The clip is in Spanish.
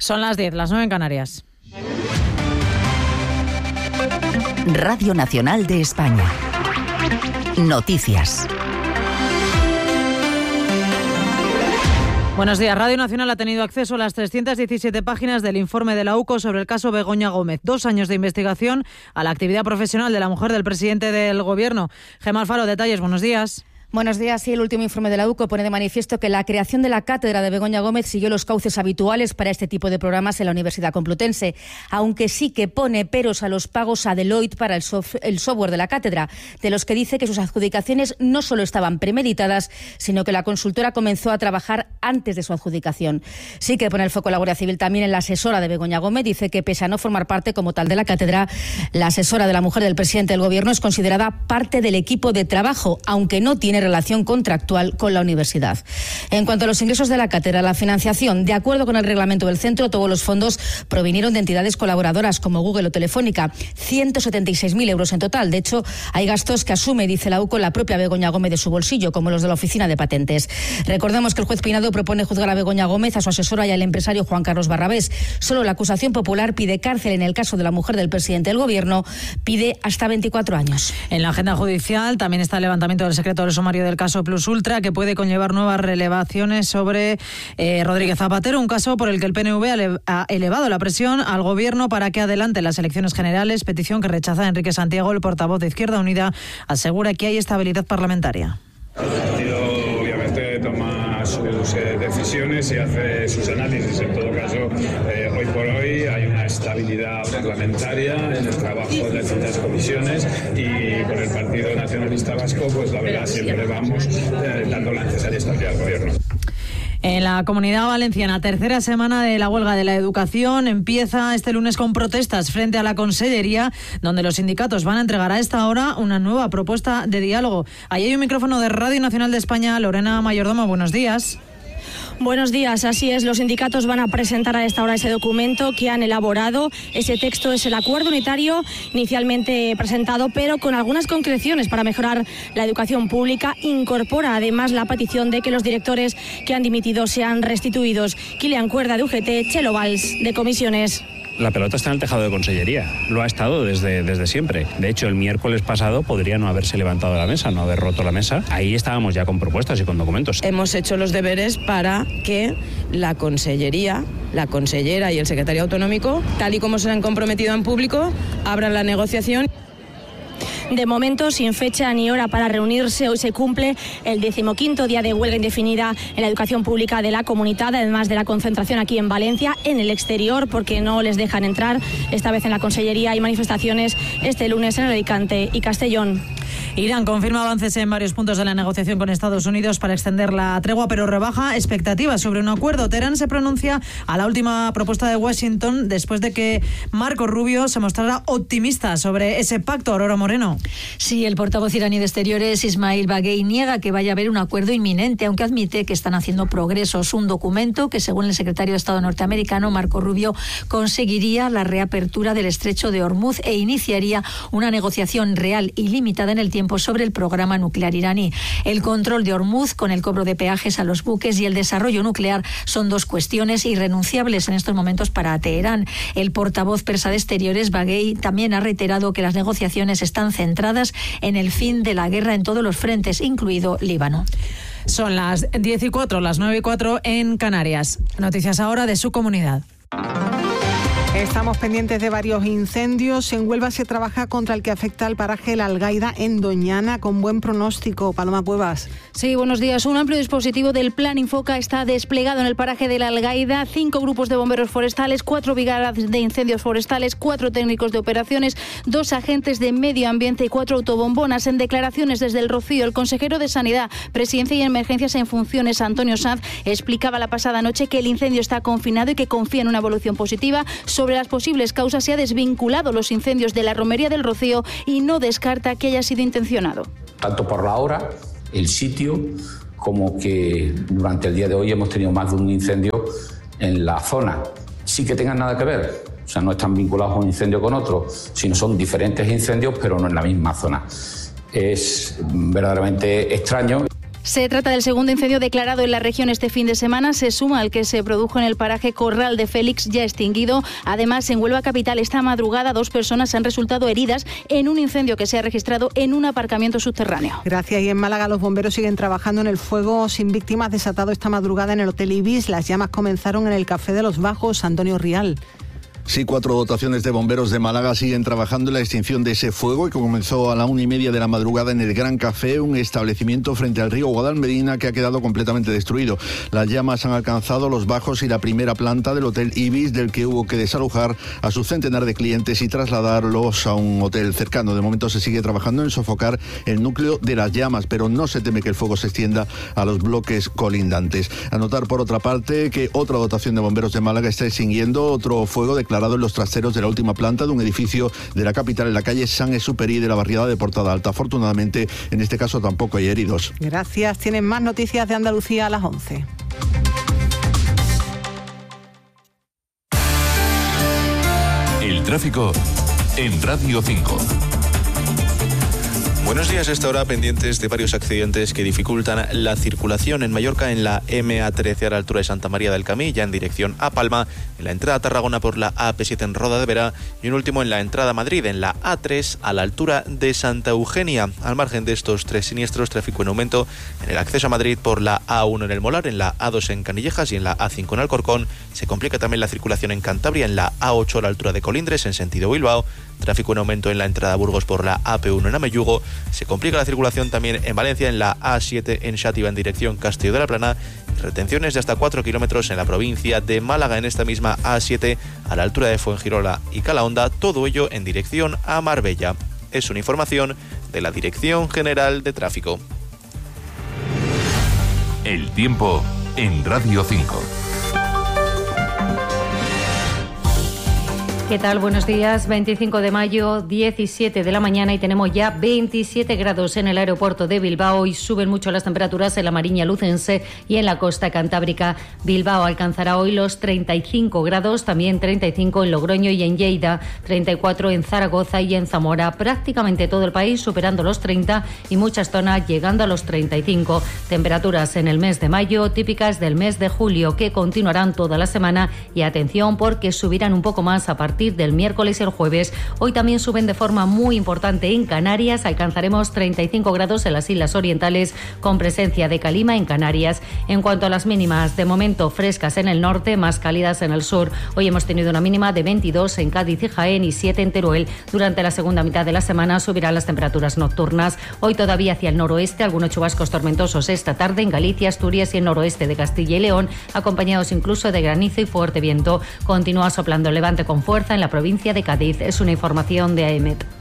Son las 10, las 9 en Canarias. Radio Nacional de España. Noticias. Buenos días. Radio Nacional ha tenido acceso a las 317 páginas del informe de la UCO sobre el caso Begoña Gómez. 2 años de investigación a la actividad profesional de la mujer del presidente del Gobierno. Gemma Alfaro, detalles. Buenos días. Buenos días. Sí, el último informe de la UCO pone de manifiesto que la creación de la cátedra de Begoña Gómez siguió los cauces habituales para este tipo de programas en la Universidad Complutense, aunque sí que pone peros a los pagos a Deloitte para el software de la cátedra, de los que dice que sus adjudicaciones no solo estaban premeditadas, sino que la consultora comenzó a trabajar antes de su adjudicación. Sí que pone el foco la Guardia Civil también en la asesora de Begoña Gómez. Dice que pese a no formar parte como tal de la cátedra, la asesora de la mujer del presidente del Gobierno es considerada parte del equipo de trabajo, aunque no tiene relación contractual con la universidad. En cuanto a los ingresos de la cátedra, la financiación, de acuerdo con el reglamento del centro, todos los fondos provinieron de entidades colaboradoras como Google o Telefónica, 176.000 euros en total. De hecho, hay gastos que asume, dice la UCO, la propia Begoña Gómez de su bolsillo, como los de la Oficina de Patentes. Recordemos que el juez Peinado propone juzgar a Begoña Gómez, a su asesora y al empresario Juan Carlos Barrabés. Solo la acusación popular pide cárcel. En el caso de la mujer del presidente del Gobierno, pide hasta 24 años. En la agenda judicial también está el levantamiento del secreto del sumario del caso Plus Ultra, que puede conllevar nuevas relevaciones sobre Rodríguez Zapatero, un caso por el que el PNV ha elevado la presión al Gobierno para que adelante las elecciones generales, petición que rechaza Enrique Santiago. El portavoz de Izquierda Unida asegura que hay estabilidad parlamentaria. El partido obviamente toma sus decisiones y hace sus análisis. En todo caso, hoy por hoy hay una estabilidad parlamentaria en el trabajo de distintas comisiones y con el Partido Nacionalista Vasco, pues la verdad siempre vamos dando la necesaria estabilidad al Gobierno. En la Comunidad Valenciana, tercera semana de la huelga de la educación, empieza este lunes con protestas frente a la Consellería, donde los sindicatos van a entregar a esta hora una nueva propuesta de diálogo. Ahí hay un micrófono de Radio Nacional de España. Lorena Mayordomo, buenos días. Buenos días, así es. Los sindicatos van a presentar a esta hora ese documento que han elaborado. Ese texto es el acuerdo unitario inicialmente presentado, pero con algunas concreciones para mejorar la educación pública. Incorpora además la petición de que los directores que han dimitido sean restituidos. Kilian Cuerda de UGT, Chelo Valls de Comisiones. La pelota está en el tejado de Consellería, lo ha estado desde siempre. De hecho, el miércoles pasado podría no haberse levantado la mesa, no haber roto la mesa. Ahí estábamos ya con propuestas y con documentos. Hemos hecho los deberes para que la Consellería, la consellera y el secretario autonómico, tal y como se han comprometido en público, abran la negociación. De momento, sin fecha ni hora para reunirse, hoy se cumple el 15º día de huelga indefinida en la educación pública de la comunidad, además de la concentración aquí en Valencia, en el exterior, porque no les dejan entrar. Esta vez en la Consellería hay manifestaciones este lunes en Alicante y Castellón. Irán confirma avances en varios puntos de la negociación con Estados Unidos para extender la tregua, pero rebaja expectativas sobre un acuerdo. Teherán se pronuncia a la última propuesta de Washington después de que Marco Rubio se mostrara optimista sobre ese pacto. Aurora Moreno. Sí, el portavoz iraní de Exteriores, Ismail Baghei, niega que vaya a haber un acuerdo inminente, aunque admite que están haciendo progresos. Un documento que, según el secretario de Estado norteamericano, Marco Rubio, conseguiría la reapertura del estrecho de Hormuz e iniciaría una negociación real y limitada en el tiempo sobre el programa nuclear iraní. El control de Hormuz, con el cobro de peajes a los buques, y el desarrollo nuclear son dos cuestiones irrenunciables en estos momentos para Teherán. El portavoz persa de Exteriores, Baghei, también ha reiterado que las negociaciones están centradas en el fin de la guerra en todos los frentes, incluido Líbano. Son las 10:04, las 9:04 en Canarias. Noticias ahora de su comunidad. Estamos pendientes de varios incendios. En Huelva se trabaja contra el que afecta al paraje La Algaida en Doñana, con buen pronóstico. Paloma Cuevas. Sí, buenos días. Un amplio dispositivo del Plan Infoca está desplegado en el paraje de La Algaida. 5 grupos de bomberos forestales, 4 brigadas de incendios forestales, 4 técnicos de operaciones, 2 agentes de medio ambiente y 4 autobombonas. En declaraciones desde El Rocío, el consejero de Sanidad, Presidencia y Emergencias en Funciones, Antonio Sanz, explicaba la pasada noche que el incendio está confinado y que confía en una evolución positiva. Sobre las posibles causas, se ha desvinculado los incendios de la romería del Rocío y no descarta que haya sido intencionado. Tanto por la hora, el sitio, como que durante el día de hoy hemos tenido más de un incendio en la zona. Sí que tengan nada que ver, o sea, no están vinculados un incendio con otro, sino son diferentes incendios, pero no en la misma zona. Es verdaderamente extraño. Se trata del segundo incendio declarado en la región este fin de semana. Se suma al que se produjo en el paraje Corral de Félix, ya extinguido. Además, en Huelva capital esta madrugada 2 personas han resultado heridas en un incendio que se ha registrado en un aparcamiento subterráneo. Gracias. Y en Málaga los bomberos siguen trabajando en el fuego sin víctimas desatado esta madrugada en el Hotel Ibis. Las llamas comenzaron en el Café de los Bajos. Antonio Rial. Sí, 4 dotaciones de bomberos de Málaga siguen trabajando en la extinción de ese fuego que comenzó a la 1:30 de la madrugada en el Gran Café, un establecimiento frente al río Guadalmedina que ha quedado completamente destruido. Las llamas han alcanzado los bajos y la primera planta del Hotel Ibis, del que hubo que desalojar a su centenar de clientes y trasladarlos a un hotel cercano. De momento se sigue trabajando en sofocar el núcleo de las llamas, pero no se teme que el fuego se extienda a los bloques colindantes. Anotar, por otra parte, que otra dotación de bomberos de Málaga está extinguiendo otro fuego declarado en los trasteros de la última planta de un edificio de la capital en la calle San Exupéry de la barriada de Portada Alta. Afortunadamente, en este caso tampoco hay heridos. Gracias. Tienen más noticias de Andalucía a las 11. El tráfico en Radio 5. Buenos días. A esta hora pendientes de varios accidentes que dificultan la circulación en Mallorca, en la MA13 a la altura de Santa María del Camí, ya en dirección a Palma, en la entrada a Tarragona por la AP7 en Roda de Vera y un último en la entrada a Madrid, en la A3 a la altura de Santa Eugenia. Al margen de estos 3 siniestros, tráfico en aumento en el acceso a Madrid por la A1 en el Molar, en la A2 en Canillejas y en la A5 en Alcorcón. Se complica también la circulación en Cantabria, en la A8 a la altura de Colindres en sentido Bilbao. Tráfico en aumento en la entrada a Burgos por la AP1 en Ameyugo. Se complica la circulación también en Valencia, en la A7 en Xàtiva en dirección Castillo de la Plana. Y retenciones de hasta 4 kilómetros en la provincia de Málaga, en esta misma A7 a la altura de Fuengirola y Calahonda. Todo ello en dirección a Marbella. Es una información de la Dirección General de Tráfico. El tiempo en Radio 5. ¿Qué tal? Buenos días. 25 de mayo, 17 de la mañana y tenemos ya 27 grados en el aeropuerto de Bilbao y suben mucho las temperaturas en la Mariña Lucense y en la costa cantábrica. Bilbao alcanzará hoy los 35 grados, también 35 en Logroño y en Lleida, 34 en Zaragoza y en Zamora. Prácticamente todo el país superando los 30 y muchas zonas llegando a los 35. Temperaturas en el mes de mayo típicas del mes de julio que continuarán toda la semana y atención porque subirán un poco más a partir del miércoles y el jueves. Hoy también suben de forma muy importante en Canarias. Alcanzaremos 35 grados en las Islas Orientales con presencia de calima en Canarias. En cuanto a las mínimas, de momento frescas en el norte, más cálidas en el sur. Hoy hemos tenido una mínima de 22 en Cádiz y Jaén y 7 en Teruel. Durante la segunda mitad de la semana subirán las temperaturas nocturnas. Hoy todavía hacia el noroeste, algunos chubascos tormentosos esta tarde en Galicia, Asturias y el noroeste de Castilla y León, acompañados incluso de granizo y fuerte viento. Continúa soplando el levante con fuerza en la provincia de Cádiz. Es una información de AEMET.